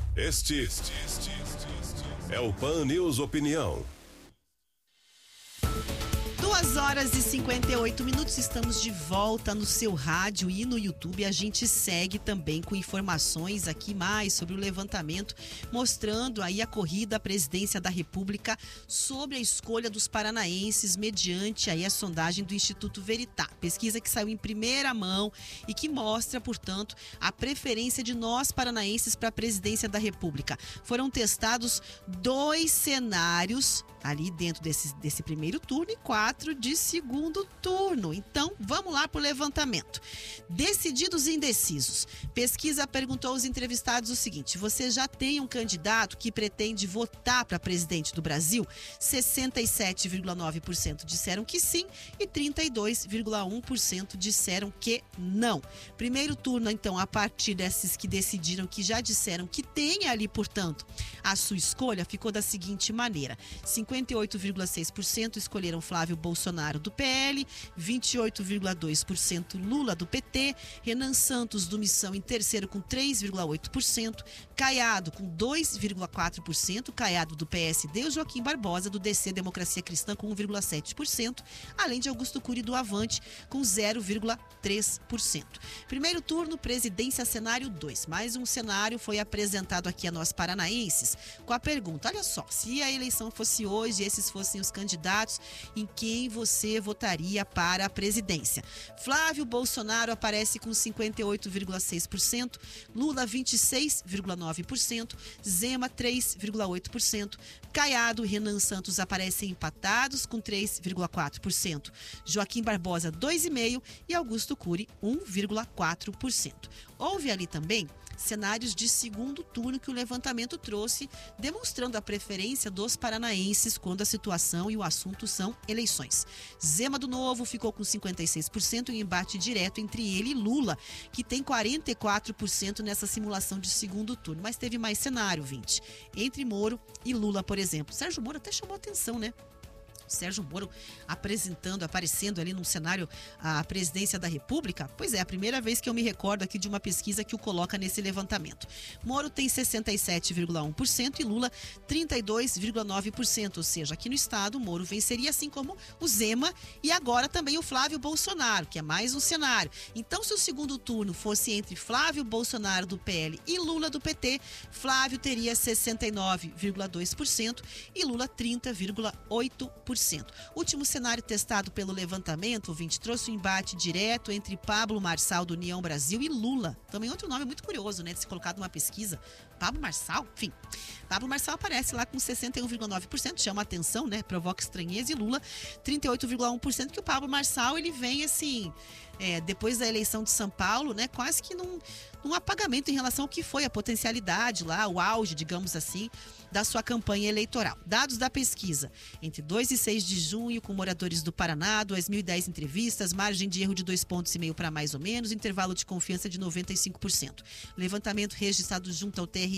Este é o Pan News Opinião. 2h58, estamos de volta no seu rádio e no YouTube. A gente segue também com informações aqui mais sobre o levantamento, mostrando aí a corrida à presidência da República sobre a escolha dos paranaenses mediante aí a sondagem do Instituto Veritá. Pesquisa que saiu em primeira mão e que mostra, portanto, a preferência de nós paranaenses para a presidência da República. Foram testados 2 cenários ali dentro desse primeiro turno e 4 de segundo turno. Então, vamos lá para o levantamento. Decididos e indecisos. Pesquisa perguntou aos entrevistados o seguinte: você já tem um candidato que pretende votar para presidente do Brasil? 67,9% disseram que sim e 32,1% disseram que não. Primeiro turno, então, a partir desses que decidiram, que já disseram que tem ali, portanto, a sua escolha, ficou da seguinte maneira: 58,6% escolheram Flávio Bolsonaro do PL, 28,2% Lula do PT, Renan Santos do Missão em terceiro com 3,8%, Caiado com 2,4%, Caiado do PSD, o Joaquim Barbosa do DC Democracia Cristã com 1,7%, além de Augusto Cury do Avante com 0,3%. Primeiro turno, presidência cenário 2. Mais um cenário foi apresentado aqui a nós paranaenses com a pergunta: olha só, se a eleição fosse hoje, esses fossem os candidatos, em quem você votaria para a presidência? Flávio Bolsonaro aparece com 58,6%, Lula 26,9%, Zema 3,8%, Caiado e Renan Santos aparecem empatados com 3,4%, Joaquim Barbosa 2,5% e Augusto Cury 1,4%. Houve ali também cenários de segundo turno que o levantamento trouxe, demonstrando a preferência dos paranaenses quando a situação e o assunto são eleições. Zema do Novo ficou com 56% em embate direto entre ele e Lula, que tem 44% nessa simulação de segundo turno. Mas teve mais cenário, 20%, entre Moro e Lula, por exemplo. Sérgio Moro até chamou atenção, né? Sérgio Moro aparecendo ali num cenário a presidência da República. Pois é, a primeira vez que eu me recordo aqui de uma pesquisa que o coloca nesse levantamento. Moro tem 67,1% e Lula 32,9%, ou seja, aqui no estado Moro venceria, assim como o Zema e agora também o Flávio Bolsonaro, que é mais um cenário. Então, se o segundo turno fosse entre Flávio Bolsonaro do PL e Lula do PT, Flávio teria 69,2% e Lula 30,8%. Último cenário testado pelo levantamento, 20, trouxe um embate direto entre Pablo Marçal do União Brasil e Lula. Também outro nome muito curioso, né, de ser colocado numa pesquisa. Pablo Marçal, enfim. Pablo Marçal aparece lá com 61,9%, chama atenção, né, provoca estranheza, e Lula 38,1%, que o Pablo Marçal, ele vem assim, depois da eleição de São Paulo, né, quase que num apagamento em relação ao que foi a potencialidade lá, o auge, digamos assim, da sua campanha eleitoral. Dados da pesquisa: entre 2 e 6 de junho, com moradores do Paraná, 2.010 entrevistas, margem de erro de 2,5 pontos para mais ou menos, intervalo de confiança de 95%. Levantamento registrado junto ao TRE